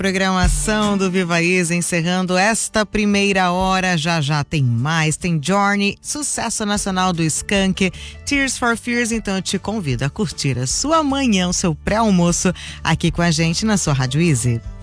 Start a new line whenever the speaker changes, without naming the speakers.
Programação do Viva Isa encerrando esta primeira hora. Já tem mais, tem Journey, sucesso nacional do Skank, Tears for Fears. Então eu te convido a curtir a sua manhã, o seu pré-almoço aqui com a gente na sua Rádio Easy.